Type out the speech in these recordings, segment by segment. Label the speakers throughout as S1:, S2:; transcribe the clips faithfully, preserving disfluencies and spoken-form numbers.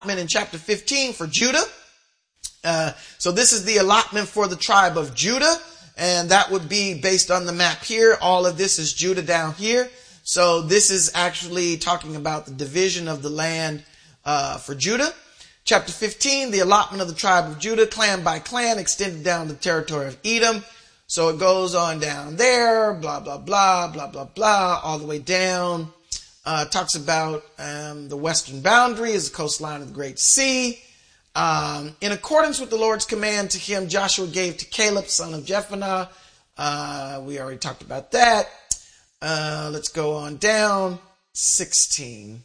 S1: in chapter fifteen for Judah. Uh, so this is the allotment for the tribe of Judah, and that would be based on the map here. All of this is Judah down here. So this is actually talking about the division of the land uh, for Judah. Chapter fifteen, the allotment of the tribe of Judah, clan by clan, extended down the territory of Edom. So it goes on down there, blah, blah, blah, blah, blah, blah, all the way down. Uh, talks about um, the western boundary is the coastline of the Great Sea. Um, in accordance with the Lord's command to him, Joshua gave to Caleb, son of Jephunneh. Uh, we already talked about that. Uh, let's go on down. sixteen.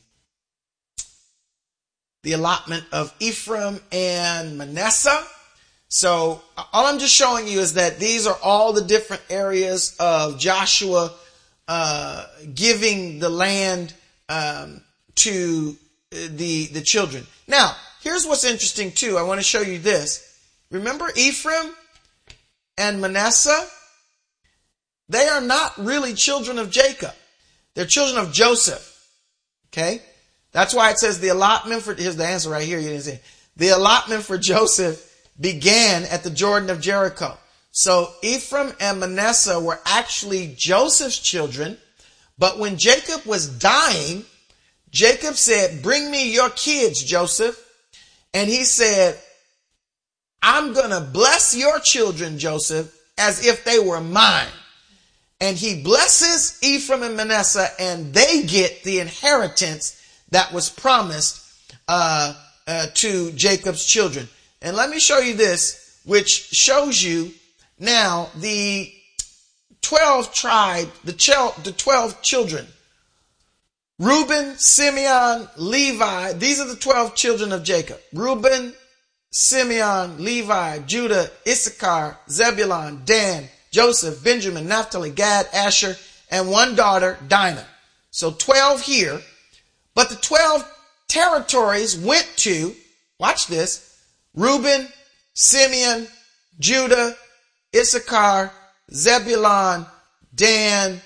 S1: The allotment of Ephraim and Manasseh. So all I'm just showing you is that these are all the different areas of Joshua uh, giving the land um, to the, the children. Now, here's what's interesting too. I want to show you this. Remember Ephraim and Manasseh? They are not really children of Jacob. They're children of Joseph. Okay? That's why it says the allotment for, here's the answer right here. You didn't see it. The allotment for Joseph began at the Jordan of Jericho. So Ephraim and Manasseh were actually Joseph's children. But when Jacob was dying, Jacob said, bring me your kids, Joseph. And he said, I'm going to bless your children, Joseph, as if they were mine. And he blesses Ephraim and Manasseh, and they get the inheritance that was promised uh, uh, to Jacob's children. And let me show you this, which shows you now the twelve tribe, the twelve children. Reuben, Simeon, Levi, these are the twelve children of Jacob. Reuben, Simeon, Levi, Judah, Issachar, Zebulun, Dan, Joseph, Benjamin, Naphtali, Gad, Asher, and one daughter, Dinah. So twelve here. But the twelve territories went to, watch this, Reuben, Simeon, Judah, Issachar, Zebulun, Dan,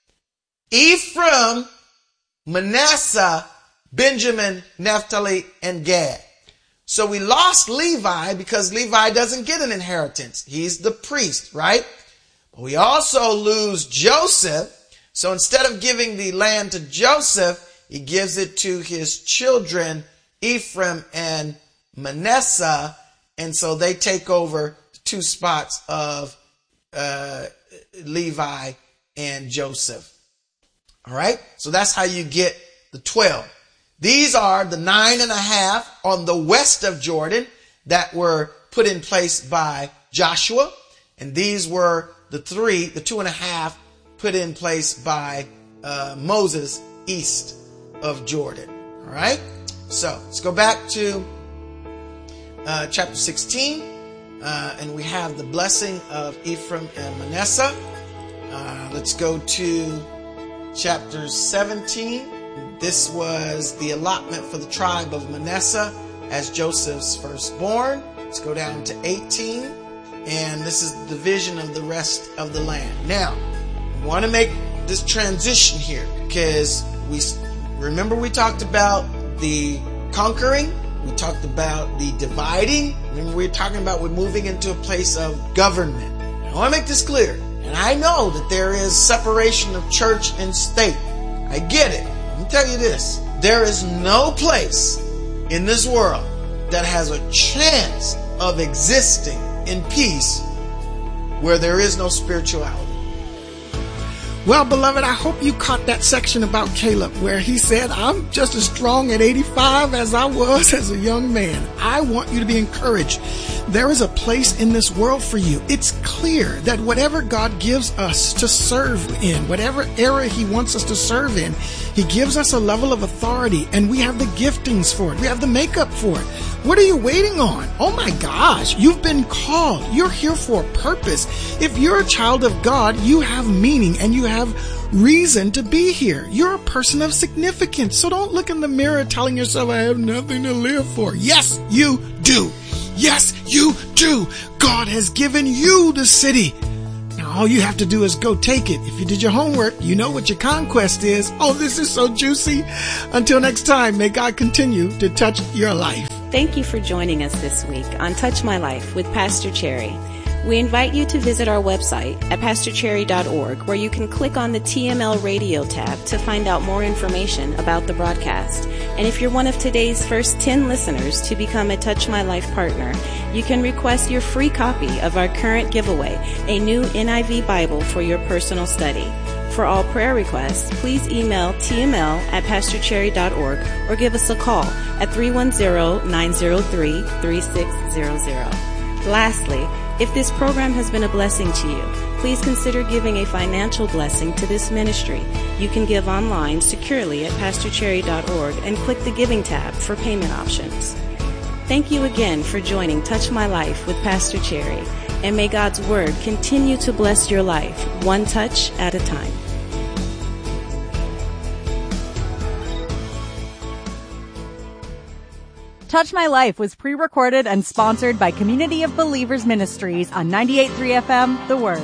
S1: Ephraim, Manasseh, Benjamin, Naphtali, and Gad. So we lost Levi because Levi doesn't get an inheritance. He's the priest, right? But we also lose Joseph. So instead of giving the land to Joseph, he gives it to his children, Ephraim and Manasseh. And so they take over the two spots of uh, Levi and Joseph. All right. So that's how you get the twelve. These are the nine and a half on the west of Jordan that were put in place by Joshua. And these were the three, the two and a half put in place by uh, Moses east of Jordan. All right. So let's go back to uh, chapter sixteen. Uh, and we have the blessing of Ephraim and Manasseh. Uh, let's go to chapter seventeen. This was the allotment for the tribe of Manasseh as Joseph's firstborn. Let's go down to eighteen. And this is the division of the rest of the land. Now, I want to make this transition here because we remember we talked about the conquering. We talked about the dividing. Remember we were talking about we're moving into a place of government. I want to make this clear. And I know that there is separation of church and state. I get it. Let me tell you this. There is no place in this world that has a chance of existing in peace where there is no spirituality.
S2: Well, beloved, I hope you caught that section about Caleb where he said, I'm just as strong at eighty-five as I was as a young man. I want you to be encouraged. There is a place in this world for you. It's clear that whatever God gives us to serve in, whatever era he wants us to serve in, he gives us a level of authority and we have the giftings for it. We have the makeup for it. What are you waiting on? Oh my gosh, you've been called. You're here for a purpose. If you're a child of God, you have meaning and you have reason to be here. You're a person of significance. So don't look in the mirror telling yourself, I have nothing to live for. Yes, you do. Yes, you do. God has given you the city Now, all you have to do is go take it. If you did your homework, you know what your conquest is. Oh, this is so juicy. Until next time, may God continue to touch your life.
S3: Thank you for joining us this week on Touch My Life with Pastor Cherry. We invite you to visit our website at pastor cherry dot org, where you can click on the T M L Radio tab to find out more information about the broadcast. And if you're one of today's first ten listeners to become a Touch My Life partner, you can request your free copy of our current giveaway, a new N I V Bible for your personal study. For all prayer requests, please email T M L at pastor cherry dot org or give us a call at three one zero, nine zero three, three six zero zero. Lastly, if this program has been a blessing to you, please consider giving a financial blessing to this ministry. You can give online securely at pastor cherry dot org and click the Giving tab for payment options. Thank you again for joining Touch My Life with Pastor Cherry, and may God's Word continue to bless your life, one touch at a time.
S4: Touch My Life was pre-recorded and sponsored by Community of Believers Ministries on ninety-eight point three F M, The Word.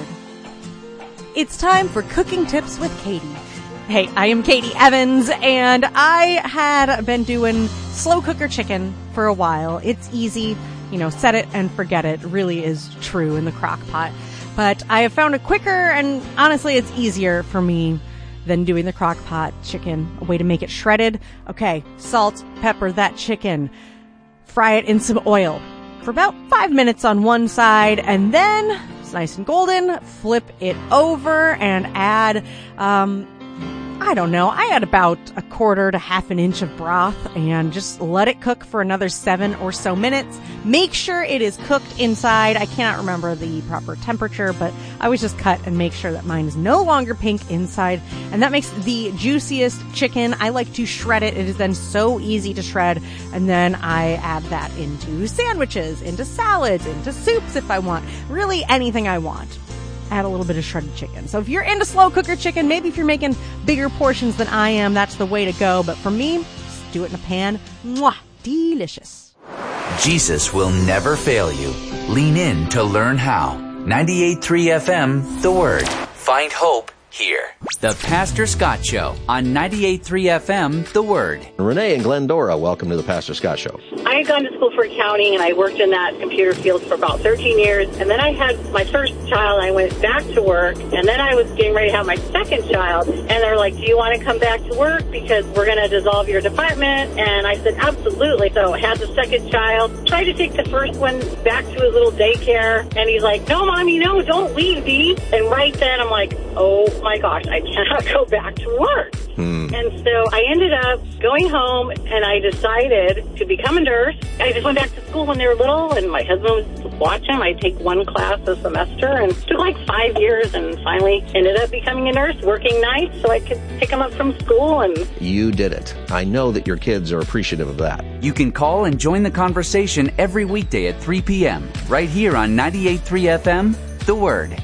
S4: It's time for Cooking Tips with Katie. Hey, I am Katie Evans, and I had been doing slow cooker chicken for a while. It's easy, you know, set it and forget it really is true in the crock pot. But I have found a quicker, and honestly, it's easier for me than doing the crock pot chicken. A way to make it shredded. Okay, salt, pepper that chicken. Fry it in some oil for about five minutes on one side, and then it's nice and golden. Flip it over and add, um, I don't know, I add about a quarter to half an inch of broth and just let it cook for another seven or so minutes. Make sure it is cooked inside. I cannot remember the proper temperature, but I always just cut and make sure that mine is no longer pink inside. And that makes the juiciest chicken. I like to shred it. It is then so easy to shred. And then I add that into sandwiches, into salads, into soups if I want. Really anything I want. Add a little bit of shredded chicken. So if you're into slow cooker chicken, maybe if you're making bigger portions than I am, that's the way to go. But for me, just do it in a pan. Mwah! Delicious.
S5: Jesus will never fail you. Lean in to learn how. ninety-eight point three F M, The Word. Find hope here. The Pastor Scott Show on ninety-eight point three F M, The Word.
S6: Renee and Glendora, welcome to the Pastor Scott Show.
S7: I had gone to school for accounting, and I worked in that computer field for about thirteen years. And then I had my first child, and I went back to work. And then I was getting ready to have my second child. And they're like, do you want to come back to work? Because we're going to dissolve your department. And I said, absolutely. So I had the second child. Tried to take the first one back to his little daycare. And he's like, no, Mommy, no, don't leave, Dee. And right then I'm like, oh, my gosh, I cannot go back to work. Hmm. And so I ended up going home, and I decided to become a nurse. I just went back to school when they were little, and my husband was watching. I take one class a semester, and it took like five years, and finally ended up becoming a nurse, working nights so I could pick them up from school. And
S6: you did it. I know that your kids are appreciative of that.
S5: You can call and join the conversation every weekday at three p.m. right here on ninety-eight point three F M, The Word.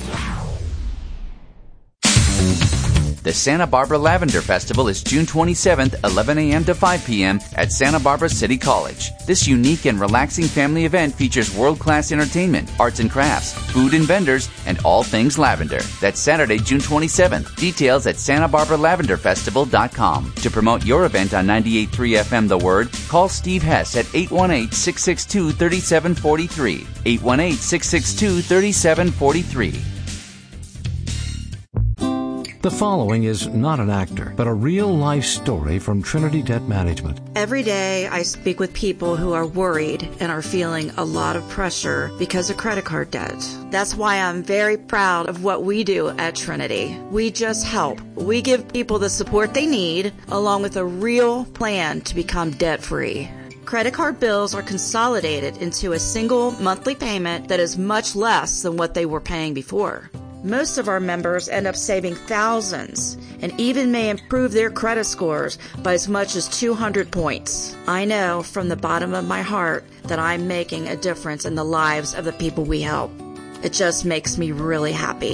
S5: The Santa Barbara Lavender Festival is June twenty-seventh, eleven a.m. to five p.m. at Santa Barbara City College. This unique and relaxing family event features world-class entertainment, arts and crafts, food and vendors, and all things lavender. That's Saturday, June twenty-seventh. Details at santa barbara lavender festival dot com. To promote your event on ninety-eight point three F M The Word, call Steve Hess at eight one eight, six six two, three seven four three. eight one eight, six six two, three seven four three.
S8: The following is not an actor, but a real-life story from Trinity Debt Management.
S9: Every day I speak with people who are worried and are feeling a lot of pressure because of credit card debt. That's why I'm very proud of what we do at Trinity. We just help. We give people the support they need, along with a real plan to become debt-free. Credit card bills are consolidated into a single monthly payment that is much less than what they were paying before. Most of our members end up saving thousands and even may improve their credit scores by as much as two hundred points. I know from the bottom of my heart that I'm making a difference in the lives of the people we help. It just makes me really happy.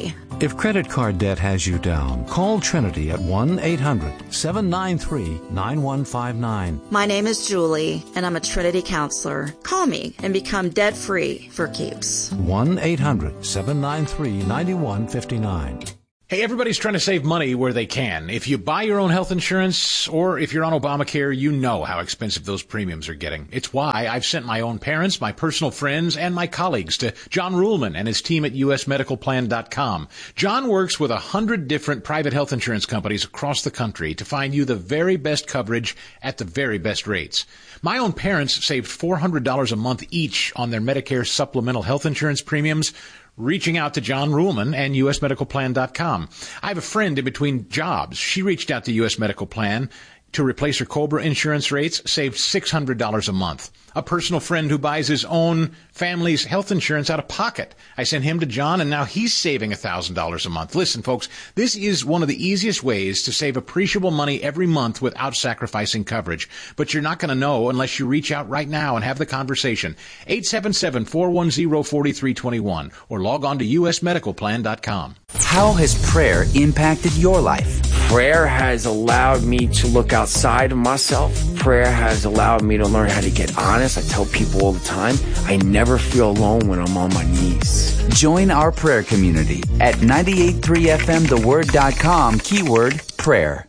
S8: If credit card debt has you down, call Trinity at one eight hundred seven nine three nine one five nine.
S9: My name is Julie, and I'm a Trinity counselor. Call me and become debt-free for keeps.
S8: one eight hundred seven nine three nine one five nine.
S10: Hey, everybody's trying to save money where they can. If you buy your own health insurance or if you're on Obamacare, you know how expensive those premiums are getting. It's why I've sent my own parents, my personal friends, and my colleagues to John Ruhlman and his team at U S medical plan dot com. John works with a hundred different private health insurance companies across the country to find you the very best coverage at the very best rates. My own parents saved four hundred dollars a month each on their Medicare supplemental health insurance premiums, reaching out to John Ruhlman and U S medical plan dot com. I have a friend in between jobs. She reached out to U S Medical Plan to replace her COBRA insurance rates, saved six hundred dollars a month. A personal friend who buys his own family's health insurance out of pocket. I sent him to John, and now he's saving one thousand dollars a month. Listen, folks, this is one of the easiest ways to save appreciable money every month without sacrificing coverage. But you're not going to know unless you reach out right now and have the conversation. eight seven seven, four one zero, four three two one or log on to U S medical plan dot com.
S5: How has prayer impacted your life?
S11: Prayer has allowed me to look outside of myself. Prayer has allowed me to learn how to get honest. I tell people all the time, I never feel alone when I'm on my knees.
S5: Join our prayer community at ninety-eight point three F M the word dot com, keyword prayer.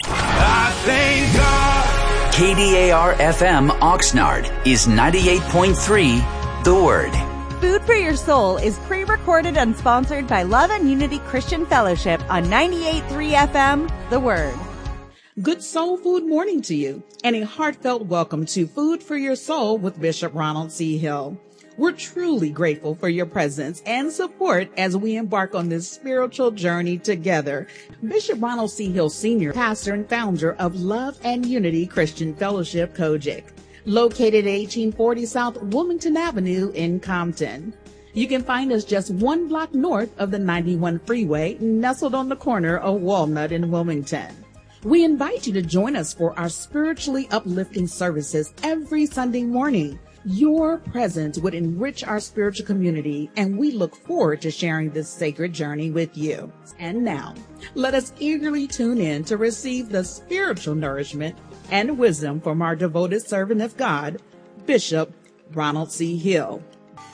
S12: I thank God.
S5: K D A R F M Oxnard is ninety-eight point three The Word.
S4: Food for Your Soul is pre-recorded and sponsored by Love and Unity Christian Fellowship on ninety-eight point three F M The Word.
S13: Good soul food morning to you, and a heartfelt welcome to Food for Your Soul with Bishop Ronald C. Hill. We're truly grateful for your presence and support as we embark on this spiritual journey together. Bishop Ronald C. Hill Senior, pastor and founder of Love and Unity Christian Fellowship, Kojic, located at eighteen forty South Wilmington Avenue in Compton. You can find us just one block north of the ninety-one freeway, nestled on the corner of Walnut and Wilmington. We invite you to join us for our spiritually uplifting services every Sunday morning. Your presence would enrich our spiritual community, and we look forward to sharing this sacred journey with you. And now, let us eagerly tune in to receive the spiritual nourishment and wisdom from our devoted servant of God, Bishop Ronald C. Hill.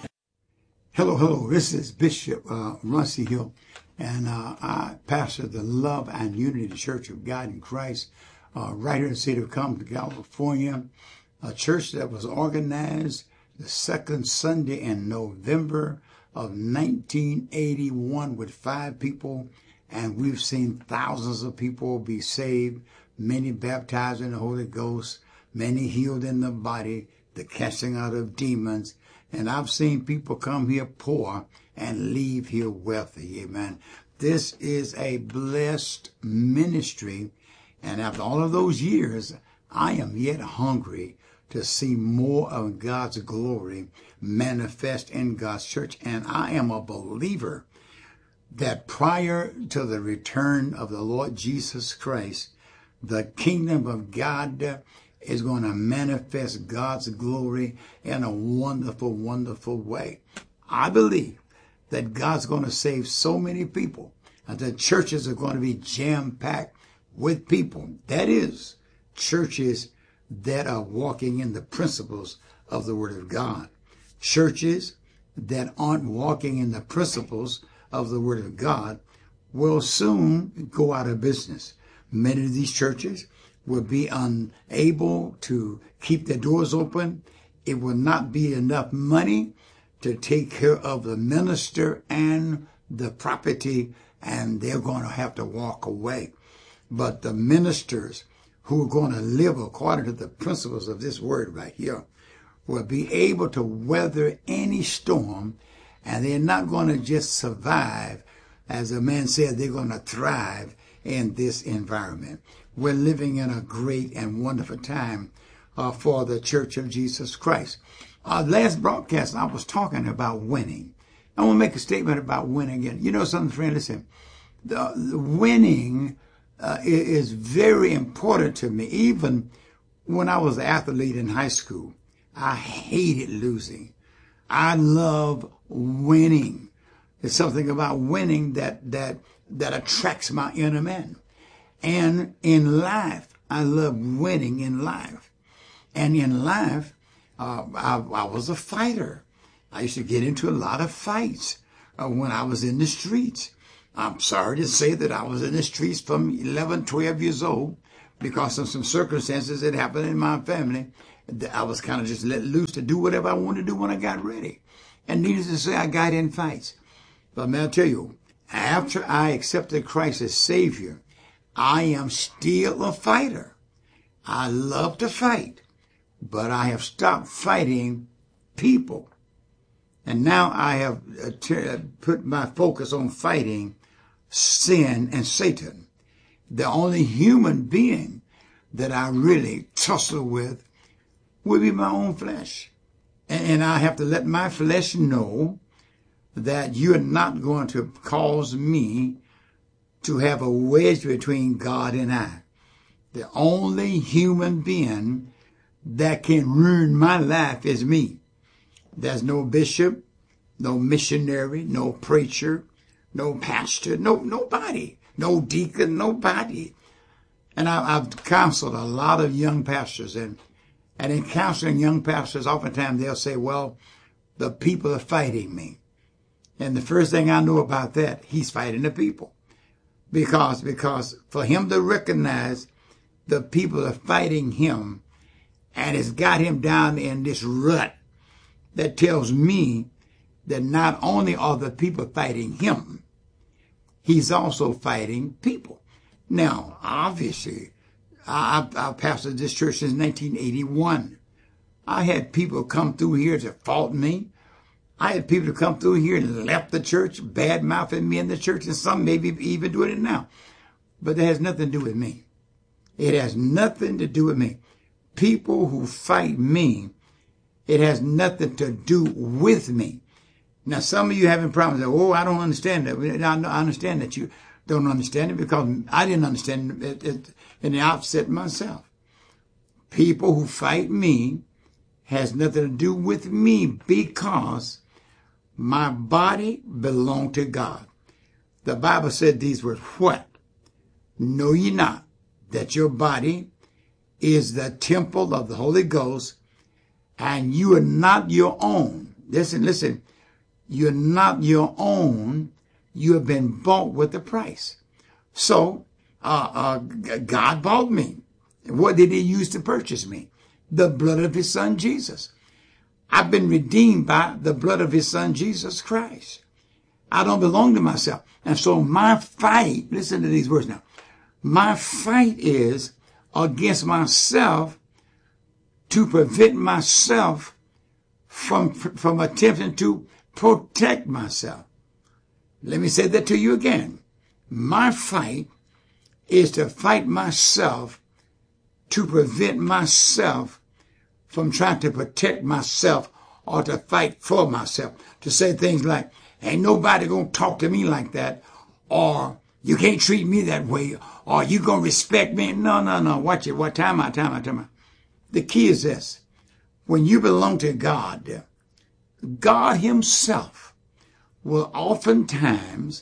S14: Hello, hello. This is Bishop uh, Ronald C. Hill, and uh, I pastor the Love and Unity Church of God in Christ uh, right here in the city of Compton, California, a church that was organized the second Sunday in November of nineteen eighty-one with five people, and we've seen thousands of people be saved, many baptized in the Holy Ghost, many healed in the body, the casting out of demons. And I've seen people come here poor and leave here wealthy. Amen. This is a blessed ministry. And after all of those years, I am yet hungry to see more of God's glory manifest in God's church. And I am a believer that prior to the return of the Lord Jesus Christ, the kingdom of God is going to manifest God's glory in a wonderful, wonderful way. I believe that God's going to save so many people, and the churches are going to be jam-packed with people. That is, churches that are walking in the principles of the Word of God. Churches that aren't walking in the principles of the Word of God will soon go out of business. Many of these churches will be unable to keep their doors open. It will not be enough money to take care of the minister and the property, and they're going to have to walk away. But the ministers who are going to live according to the principles of this word right here will be able to weather any storm, and they're not going to just survive. As a man said, they're going to thrive in this environment. We're living in a great and wonderful time uh, for the Church of Jesus Christ. Uh, last broadcast, I was talking about winning. I want to make a statement about winning again. You know something, friend? Listen, the, the winning uh, is very important to me. Even when I was an athlete in high school, I hated losing. I love winning. There's something about winning that, that, that attracts my inner man. And in life, I love winning in life. And in life, uh, I, I was a fighter. I used to get into a lot of fights uh, when I was in the streets. I'm sorry to say that I was in the streets from eleven, twelve years old because of some circumstances that happened in my family. I was kind of just let loose to do whatever I wanted to do when I got ready. And needless to say, I got in fights. But may I tell you, after I accepted Christ as Savior, I am still a fighter. I love to fight, but I have stopped fighting people. And now I have put my focus on fighting sin and Satan. The only human being that I really tussle with will be my own flesh. And I have to let my flesh know that you're not going to cause me to have a wedge between God and I. The only human being that can ruin my life is me. There's no bishop, no missionary, no preacher, no pastor, no nobody, no deacon, nobody. And I, I've counseled a lot of young pastors, and and in counseling young pastors, oftentimes they'll say, well, the people are fighting me. And the first thing I know about that, he's fighting the people. Because, because for him to recognize the people are fighting him, and it's got him down in this rut that tells me that not only are the people fighting him, he's also fighting people. Now, obviously, I, I pastored this church since nineteen eighty-one. I had people come through here to fault me. I had people come through here and left the church, bad-mouthing me in the church, and some maybe even doing it now. But that has nothing to do with me. It has nothing to do with me. People who fight me, it has nothing to do with me. Now, some of you having problems. Oh, I don't understand that. I understand that you don't understand it because I didn't understand it, it in the outset myself. People who fight me has nothing to do with me because my body belonged to God. The Bible said these words, what? Know ye not that your body is the temple of the Holy Ghost, and you are not your own. Listen, listen. You're not your own. You have been bought with a price. So, uh, uh, God bought me. What did he use to purchase me? The blood of his son, Jesus. I've been redeemed by the blood of his son, Jesus Christ. I don't belong to myself. And so my fight, listen to these words now. My fight is against myself to prevent myself from, from attempting to protect myself. Let me say that to you again. My fight is to fight myself to prevent myself from trying to protect myself or to fight for myself. To say things like, ain't nobody gonna talk to me like that, or you can't treat me that way, or you gonna respect me. No, no, no. Watch it. What time out, time out, time out. The key is this. When you belong to God, God himself will oftentimes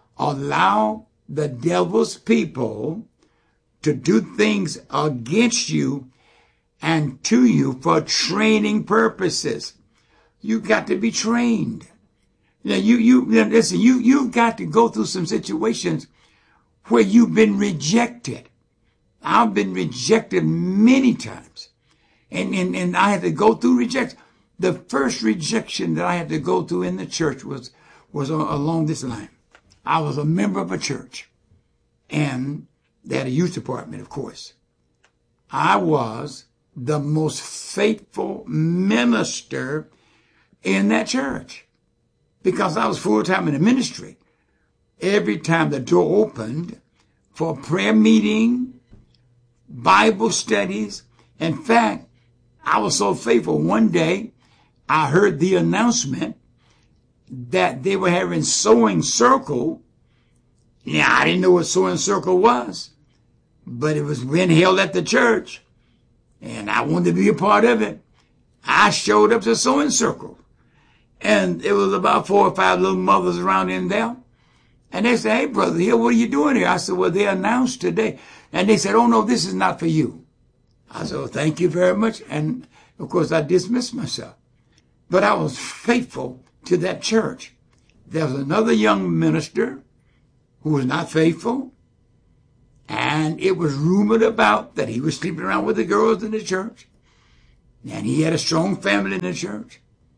S14: allow the devil's people to do things against you and to you for training purposes. You got to be trained. Now, you, you, listen, you, you've got to go through some situations where you've been rejected. I've been rejected many times. And, and, and I had to go through rejection. The first rejection that I had to go through in the church was, was along this line. I was a member of a church, and they had a youth department, of course. I was the most faithful minister in that church because I was full-time in the ministry. Every time the door opened for prayer meeting, Bible studies, in fact, I was so faithful. One day, I heard the announcement that they were having sewing circle. Yeah, I didn't know what sewing circle was, but it was being held at the church, and I wanted to be a part of it. I showed up to sewing circle, And it was about four or five little mothers around in there. And they said, hey, Brother Hill, what are you doing here? I said, well, they announced today. And they said, oh, no, this is not for you. I said, well, thank you very much. And, of course, I dismissed myself. But I was faithful to that church. There was another young minister who was not faithful. And it was rumored about that he was sleeping around with the girls in the church. And he had a strong family in the church.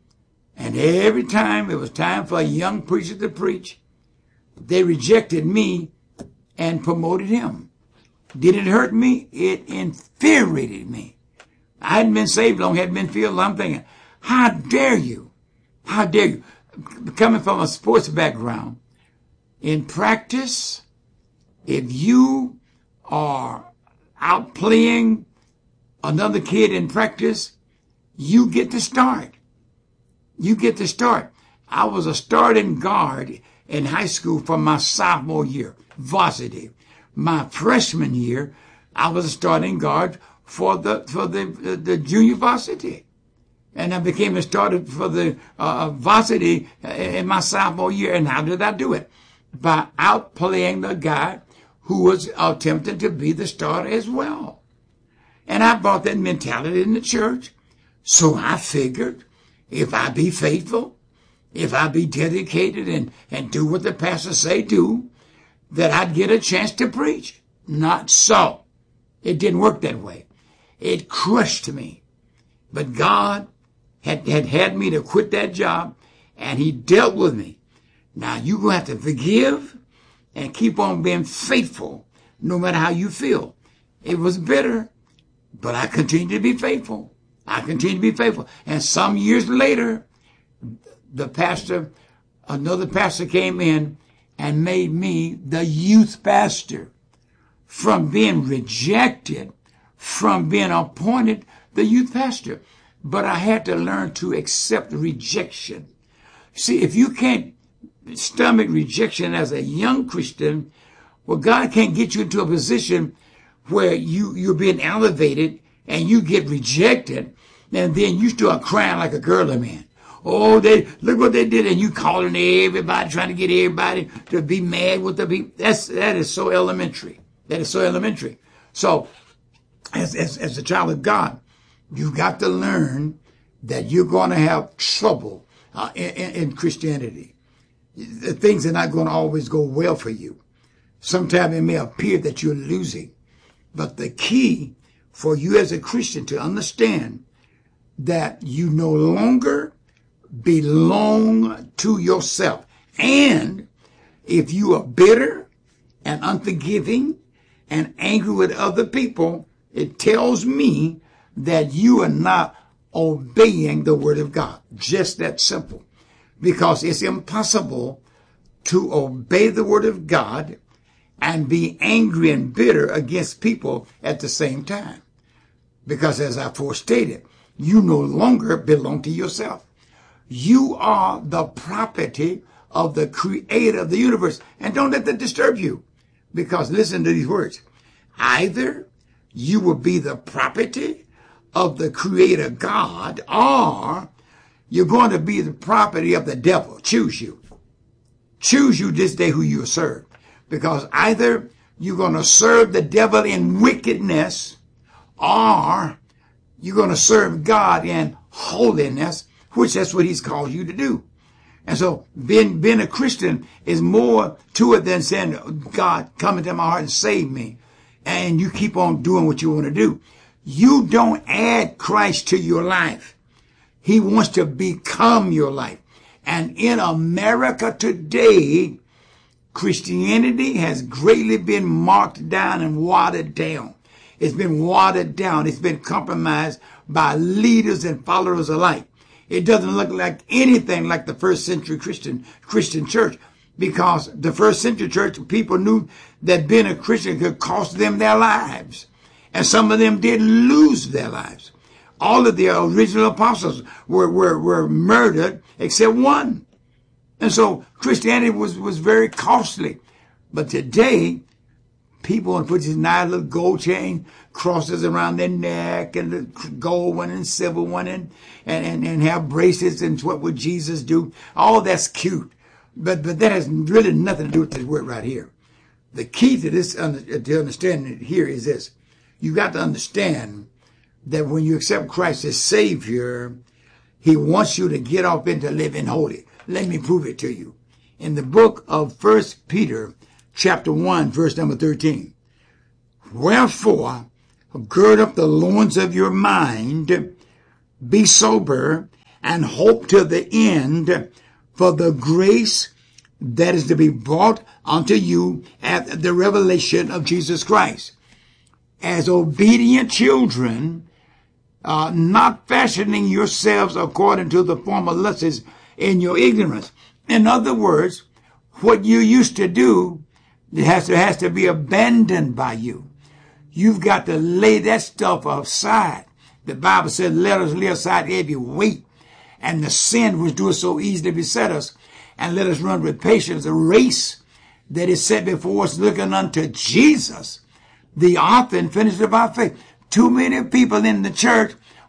S14: And every time it was time for a young preacher to preach, they rejected me and promoted him. Did it hurt me? It infuriated me. I hadn't been saved long, hadn't been filled. I'm thinking, how dare you? How dare you? Coming from a sports background, in practice, if you are out playing another kid in practice, you get to start. You get to start. I was a starting guard in high school for my sophomore year, varsity. My freshman year, I was a starting guard for the for the the, the junior varsity, and I became a starter for the uh, varsity in my sophomore year. And how did I do it? By outplaying the guy who was attempting to be the starter as well. And I brought that mentality in the church. So I figured, if I be faithful, if I be dedicated and, and do what the pastor say do, that I'd get a chance to preach. Not so. It didn't work that way. It crushed me. But God had, had had me to quit that job, and he dealt with me. Now you're going to have to forgive and keep on being faithful no matter how you feel. It was bitter, but I continued to be faithful. I continued to be faithful. And some years later, the pastor, another pastor came in and made me the youth pastor. From being rejected, from being appointed the youth pastor. But I had to learn to accept rejection. See, if you can't stomach rejection as a young Christian, well, God can't get you into a position where you, you're being elevated and you get rejected, and then you start crying like a girly man. Oh, they look what they did, and you calling everybody, trying to get everybody to be mad with the people. That's that is so elementary. That is so elementary. So, as as as a child of God, you've got to learn that you're going to have trouble uh, in, in Christianity. Things are not going to always go well for you. Sometimes it may appear that you're losing, but the key for you as a Christian to understand that you no longer belong to yourself. And if you are bitter and unforgiving and angry with other people, it tells me that you are not obeying the word of God. Just that simple. Because it's impossible to obey the word of God and be angry and bitter against people at the same time. Because as I forestated, you no longer belong to yourself. You are the property of the creator of the universe. And don't let that disturb you. Because listen to these words. Either you will be the property of the creator God, or you're going to be the property of the devil. Choose you. Choose you this day who you will serve. Because either you're going to serve the devil in wickedness, or you're going to serve God in holiness, which that's what he's called you to do. And so being, being a Christian is more to it than saying, God, come into my heart and save me. And you keep on doing what you want to do. You don't add Christ to your life. He wants to become your life. And in America today, Christianity has greatly been marked down and watered down. It's been watered down. It's been compromised by leaders and followers alike. It doesn't look like anything like the first century Christian Christian church, because the first century church, people knew that being a Christian could cost them their lives. And some of them did lose their lives. All of the original apostles were, were, were murdered except one. And so Christianity was, was very costly. But today, people want to put these nice little gold chain crosses around their neck and the gold one and silver one and, and, and, and have bracelets and what would Jesus do? All that's cute. But, but that has really nothing to do with this word right here. The key to this, to understanding it here is this. You got to understand that when you accept Christ as Savior, He wants you to get off into living holy. Let me prove it to you. In the book of First Peter, chapter one, verse number thirteen. Wherefore, gird up the loins of your mind, be sober, and hope to the end for the grace that is to be brought unto you at the revelation of Jesus Christ. As obedient children, uh, not fashioning yourselves according to the former lusts in your ignorance. In other words, what you used to do it has to, has to be abandoned by you. You've got to lay that stuff aside. The Bible says, let us lay aside every weight and the sin which doeth so easily beset us, and let us run with patience a race that is set before us, looking unto Jesus, the author and finisher of our faith. Too many people in the church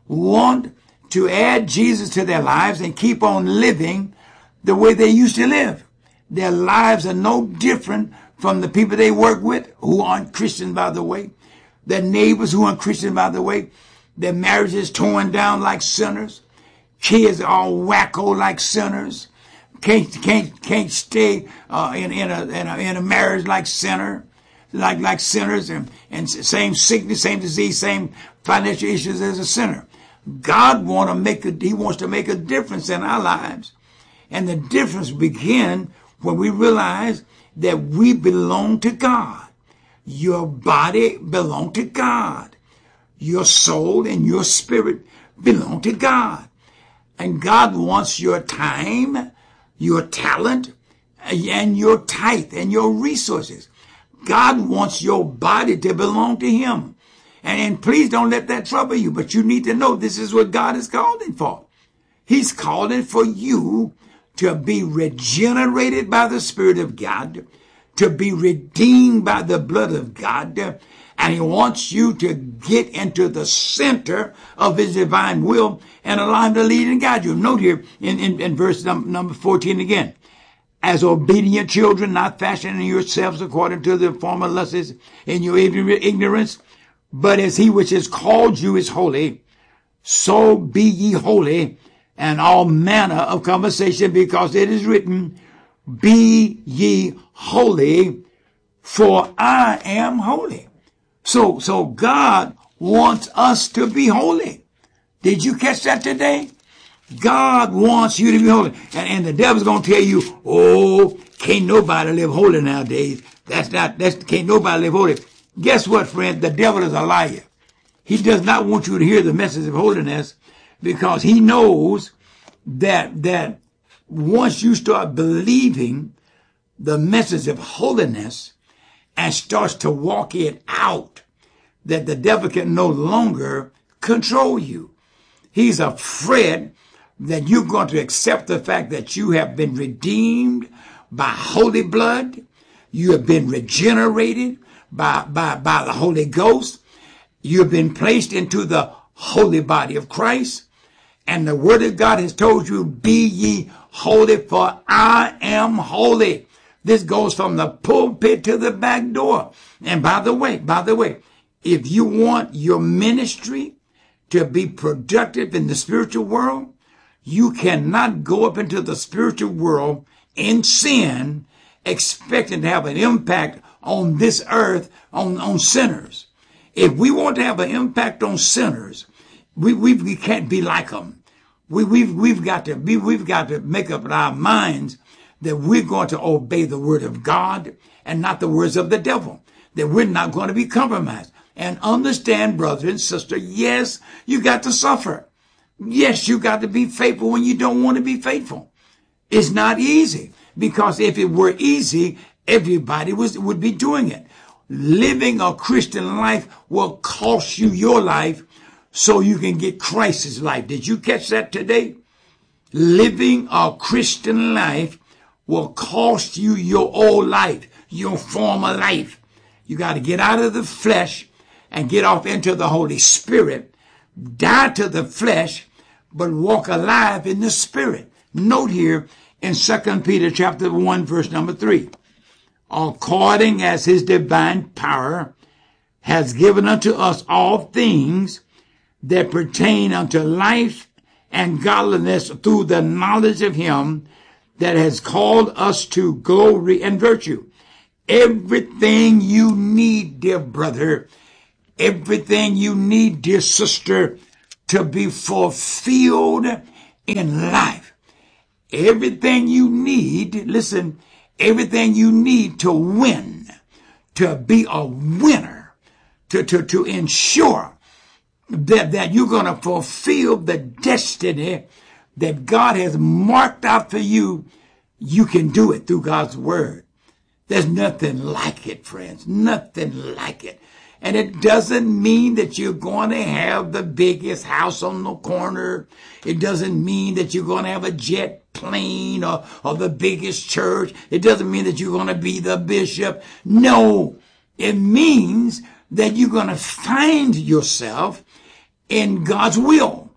S14: want to add Jesus to their lives and keep on living the way they used to live. Their lives are no different from the people they work with, who aren't Christian, by the way. Their neighbors who aren't Christian, by the way. Their marriages torn down like sinners. Kids are all wacko like sinners. Can't can't can't stay uh, in in a, in a in a marriage like sinner, like like sinners, and and same sickness, same disease, same financial issues as a sinner. God want to make a He wants to make a difference in our lives, and the difference begins when we realize that we belong to God. Your body belong to God. Your soul and your spirit belong to God. And God wants your time, your talent, and your tithe and your resources. God wants your body to belong to Him. And, and please don't let that trouble you, but you need to know this is what God is calling for. He's calling for you to be regenerated by the Spirit of God, to be redeemed by the blood of God, and He wants you to get into the center of His divine will and allow Him to lead and guide you. Note here in, in, in verse num- number fourteen again. As obedient children, not fashioning yourselves according to the former lusts in your ignorance, but as He which has called you is holy, so be ye holy, and all manner of conversation, because it is written, be ye holy, for I am holy. So, so God wants us to be holy. Did you catch that today? God wants you to be holy. And, and the devil's going to tell you, oh, can't nobody live holy nowadays. That's not, that's, can't nobody live holy. Guess what, friend? The devil is a liar. He does not want you to hear the message of holiness, because he knows that, that once you start believing the message of holiness and starts to walk it out, that the devil can no longer control you. He's afraid that you're going to accept the fact that you have been redeemed by holy blood. You have been regenerated by, by, by the Holy Ghost. You've been placed into the holy body of Christ. And the word of God has told you, be ye holy, for I am holy. This goes from the pulpit to the back door. And by the way, by the way, if you want your ministry to be productive in the spiritual world, you cannot go up into the spiritual world in sin expecting to have an impact on this earth, on, on sinners. If we want to have an impact on sinners, we, we, we can't be like them. We, we've, we've got to be, we've got to make up in our minds that we're going to obey the word of God and not the words of the devil, that we're not going to be compromised. And understand, brother and sister, yes, you got to suffer. Yes, you got to be faithful when you don't want to be faithful. It's not easy, because if it were easy, everybody was, would be doing it. Living a Christian life will cost you your life so you can get Christ's life. Did you catch that today? Living a Christian life will cost you your old life, your former life. You got to get out of the flesh and get off into the Holy Spirit. Die to the flesh, but walk alive in the Spirit. Note here in Second Peter chapter one, verse number three. According as his divine power has given unto us all things that pertain unto life and godliness through the knowledge of him that has called us to glory and virtue. Everything you need, dear brother, everything you need, dear sister, to be fulfilled in life. Everything you need, listen, everything you need to win, to be a winner, to, to, to ensure that, that you're going to fulfill the destiny that God has marked out for you. You can do it through God's word. There's nothing like it, friends. Nothing like it. And it doesn't mean that you're going to have the biggest house on the corner. It doesn't mean that you're going to have a jet plane or, or the biggest church. It doesn't mean that you're going to be the bishop. No, it means that you're going to find yourself in God's will.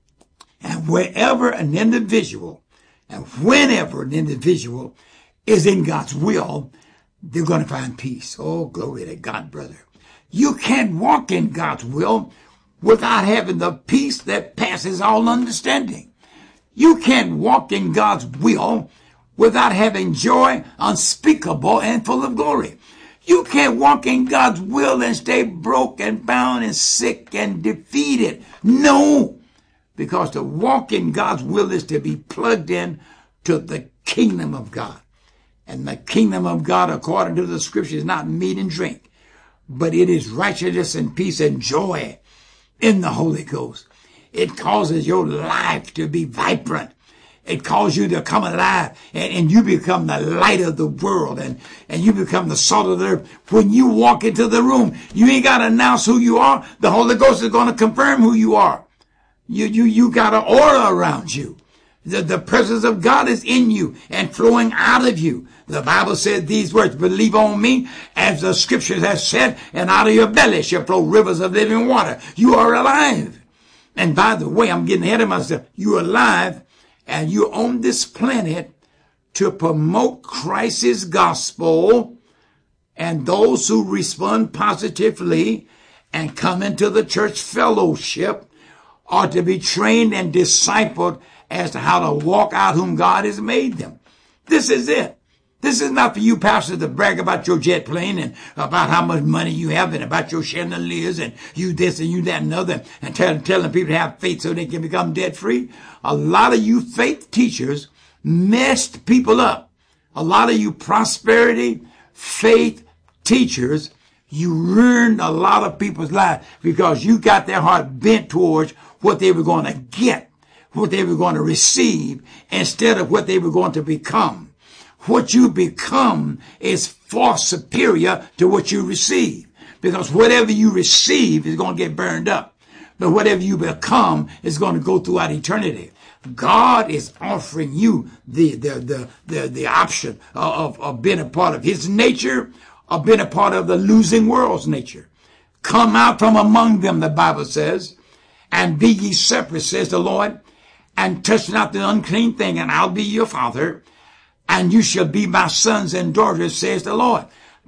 S14: And wherever an individual and whenever an individual is in God's will, they're going to find peace. Oh, glory to God, brother. You can't walk in God's will without having the peace that passes all understanding. You can't walk in God's will without having joy unspeakable and full of glory. You can't walk in God's will and stay broke and bound and sick and defeated. No, because to walk in God's will is to be plugged in to the kingdom of God. And the kingdom of God, according to the scripture, is not meat and drink, but it is righteousness and peace and joy in the Holy Ghost. It causes your life to be vibrant. It causes you to come alive, and, and you become the light of the world, and, and you become the salt of the earth. When you walk into the room, you ain't got to announce who you are. The Holy Ghost is going to confirm who you are. You, you, you got an aura around you. The, the presence of God is in you and flowing out of you. The Bible said these words, believe on me, as the scriptures have said, and out of your belly shall flow rivers of living water. You are alive. And by the way, I'm getting ahead of myself. You're alive, and you're on this planet to promote Christ's gospel, and those who respond positively and come into the church fellowship are to be trained and discipled as to how to walk out whom God has made them. This is it. This is not for you, pastor, to brag about your jet plane and about how much money you have and about your chandeliers and you this and you that and other and tell, telling people to have faith so they can become debt free. A lot of you faith teachers messed people up. A lot of you prosperity faith teachers, you ruined a lot of people's lives because you got their heart bent towards what they were going to get, what they were going to receive, instead of what they were going to become. What you become is far superior to what you receive, because whatever you receive is going to get burned up, but whatever you become is going to go throughout eternity. God is offering you the the the the, the option of, of being a part of his nature, or being a part of the losing world's nature. Come out from among them, the Bible says, and be ye separate, says the Lord, and touch not the unclean thing, and I'll be your father, and you shall be my sons and daughters, says the Lord.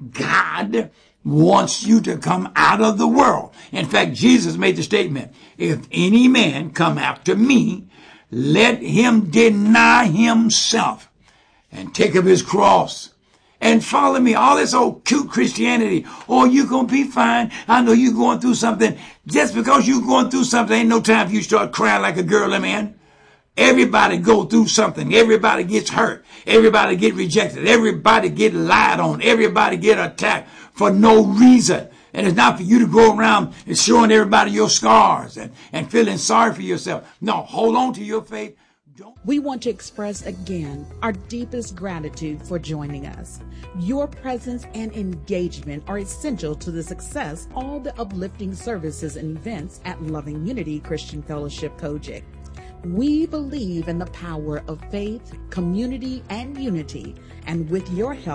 S14: God wants you to come out of the world. In fact, Jesus made the statement, if any man come after me, let him deny himself and take up his cross and follow me. All this old cute Christianity. Oh, you're going to be fine. I know you're going through something. Just because you're going through something, ain't no time for you to start crying like a girl, man. Everybody go through something. Everybody gets hurt. Everybody get rejected. Everybody get lied on. Everybody get attacked for no reason. And it's not for you to go around and showing everybody your scars and, and feeling sorry for yourself. No, hold on to your faith. Don't.
S13: We want to express again our deepest gratitude for joining us. Your presence and engagement are essential to the success of all the uplifting services and events at Loving Unity Christian Fellowship Kojic. We believe in the power of faith, community, and unity, and with your help,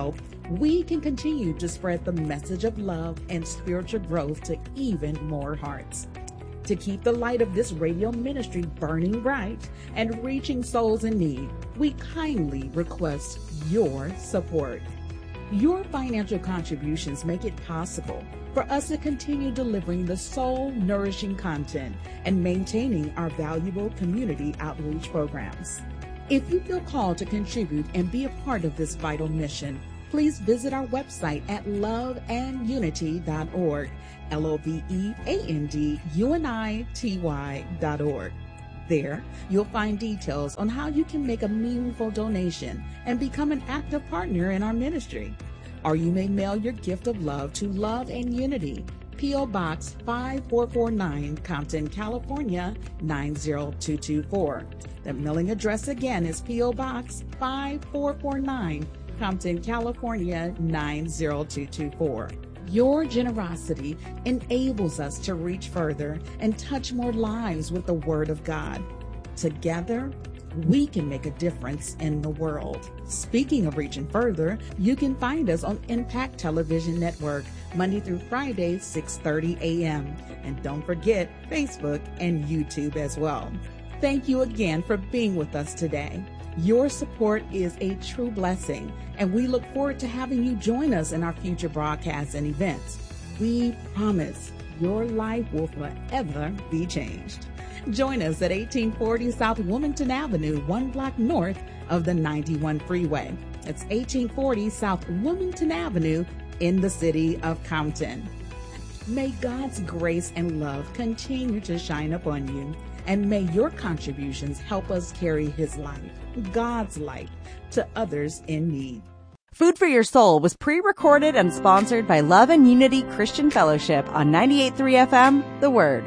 S13: we can continue to spread the message of love and spiritual growth to even more hearts. To keep the light of this radio ministry burning bright and reaching souls in need, we kindly request your support. Your financial contributions make it possible for us to continue delivering the soul-nourishing content and maintaining our valuable community outreach programs. If you feel called to contribute and be a part of this vital mission, please visit our website at love and unity dot org, L O V E A N D U N I T Y dot org. There, you'll find details on how you can make a meaningful donation and become an active partner in our ministry. Or you may mail your gift of love to Love and Unity, P O. Box five four four nine, Compton, California, nine zero two two four. The mailing address again is P O. Box five four four nine, Compton, California, nine zero two two four. Your generosity enables us to reach further and touch more lives with the Word of God. Together, we can make a difference in the world. Speaking of reaching further, you can find us on Impact Television Network, Monday through Friday, six thirty a.m. And don't forget Facebook and YouTube as well. Thank you again for being with us today. Your support is a true blessing, and we look forward to having you join us in our future broadcasts and events. We promise your life will forever be changed. Join us at eighteen forty South Wilmington Avenue, one block north of the ninety-one freeway. That's eighteen forty South Wilmington Avenue in the city of Compton. May God's grace and love continue to shine upon you, and may your contributions help us carry His light, God's light, to others in need.
S4: Food for Your Soul was pre-recorded and sponsored by Love and Unity Christian Fellowship on ninety-eight point three F M, The Word.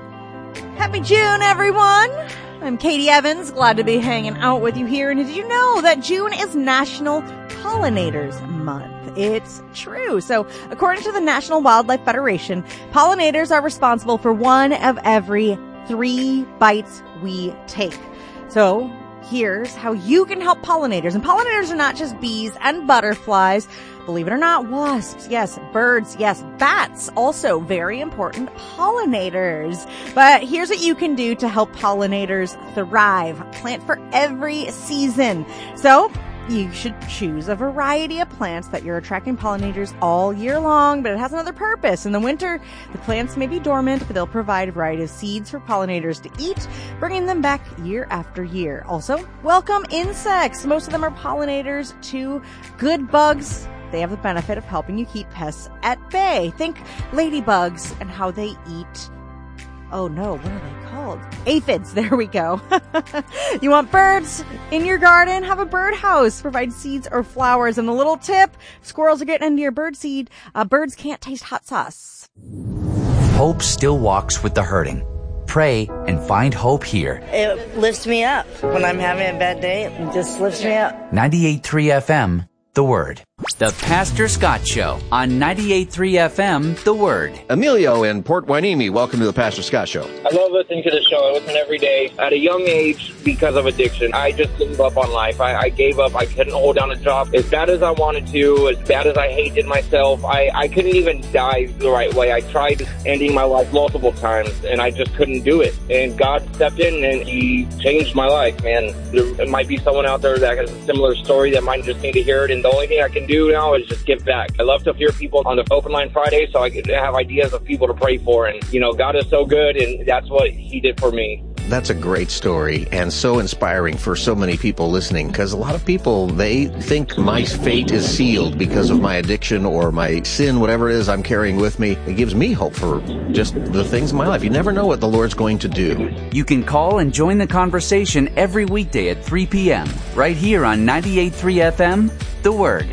S4: Happy June, everyone! I'm Katie Evans, glad to be hanging out with you here. And did you know that June is National Pollinators Month? It's true. So, according to the National Wildlife Federation, pollinators are responsible for one of every three bites we take. So, here's how you can help pollinators. And pollinators are not just bees and butterflies. Believe it or not, wasps, yes, birds, yes, bats, also very important pollinators. But here's what you can do to help pollinators thrive. Plant for every season. So you should choose a variety of plants that you're attracting pollinators all year long, but it has another purpose. In the winter, the plants may be dormant, but they'll provide a variety of seeds for pollinators to eat, bringing them back year after year. Also, welcome insects. Most of them are pollinators to good bugs. They have the benefit of helping you keep pests at bay. Think ladybugs and how they eat. Oh no, what are they called? Aphids. There we go. You want birds in your garden? Have a birdhouse. Provide seeds or flowers. And a little tip, squirrels are getting into your bird seed. Uh, birds can't taste hot sauce.
S5: Hope still walks with the hurting. Pray and find hope here.
S15: It lifts me up. When I'm having a bad day, it just lifts me up.
S5: ninety-eight point three F M, The Word. The Pastor Scott Show on ninety-eight point three F M, The Word.
S6: Emilio in Port Hueneme, welcome to the Pastor Scott Show.
S16: I love listening to the show. I listen every day. At a young age, because of addiction, I just gave up on life. I, I gave up. I couldn't hold down a job as bad as I wanted to, as bad as I hated myself. I, I couldn't even die the right way. I tried ending my life multiple times, and I just couldn't do it. And God stepped in, and He changed my life, man. There might be someone out there that has a similar story that might just need to hear it, and the only thing I can do now is just give back. I love to hear people on the Open Line Friday, so I can have ideas of people to pray for. And, you know, God is so good, and that's what He did for me.
S6: That's a great story and so inspiring for so many people listening, because a lot of people, they think my fate is sealed because of my addiction or my sin, whatever it is I'm carrying with me. It gives me hope for just the things in my life. You never know what the Lord's going to do.
S5: You can call and join the conversation every weekday at three p.m. right here on ninety-eight point three F M, The Word.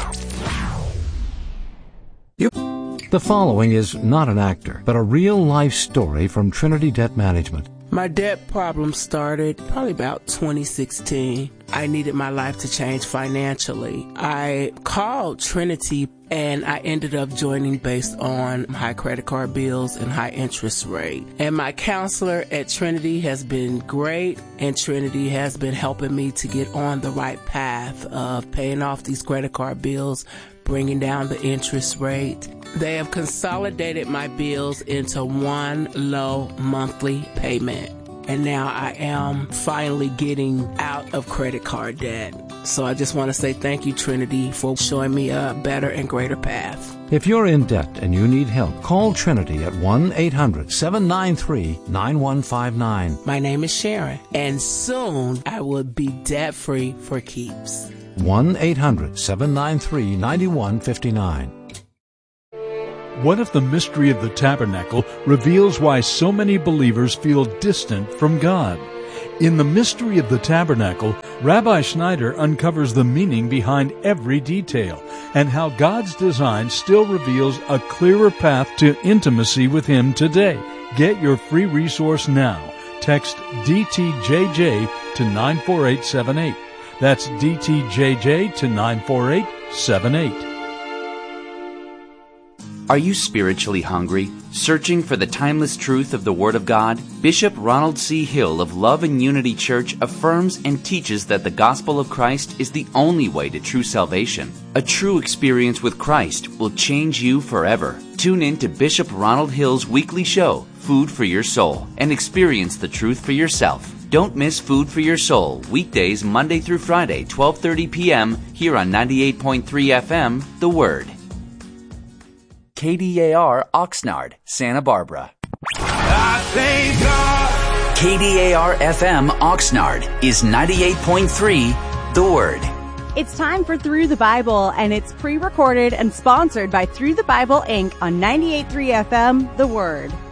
S8: The following is not an actor, but a real-life story from Trinity Debt Management.
S17: My debt problem started probably about twenty sixteen. I needed my life to change financially. I called Trinity and I ended up joining based on high credit card bills and high interest rate. And my counselor at Trinity has been great, and Trinity has been helping me to get on the right path of paying off these credit card bills, bringing down the interest rate. They have consolidated my bills into one low monthly payment. And now I am finally getting out of credit card debt. So I just want to say thank you, Trinity, for showing me a better and greater path.
S8: If you're in debt and you need help, call Trinity at one eight hundred seven nine three nine one five nine.
S17: My name is Sharon, and soon I will be debt-free for keeps.
S8: one eight hundred seven nine three nine one five nine.
S18: What if the mystery of the tabernacle reveals why so many believers feel distant from God? In the mystery of the tabernacle, Rabbi Schneider uncovers the meaning behind every detail and how God's design still reveals a clearer path to intimacy with Him today. Get your free resource now. Text D T J J to nine four eight seven eight. That's D T J J to nine four eight seven eight.
S5: Are you spiritually hungry, searching for the timeless truth of the Word of God? Bishop Ronald C. Hill of Love and Unity Church affirms and teaches that the gospel of Christ is the only way to true salvation. A true experience with Christ will change you forever. Tune in to Bishop Ronald Hill's weekly show, Food for Your Soul, and experience the truth for yourself. Don't miss Food for Your Soul, weekdays Monday through Friday, twelve thirty p.m. here on ninety-eight point three F M, The Word. K D A R Oxnard, Santa Barbara.
S12: I thank God.
S5: K D A R F M Oxnard is ninety-eight point three, The Word.
S4: It's time for Through the Bible, and it's pre-recorded and sponsored by Through the Bible, Incorporated on ninety-eight point three F M, The Word.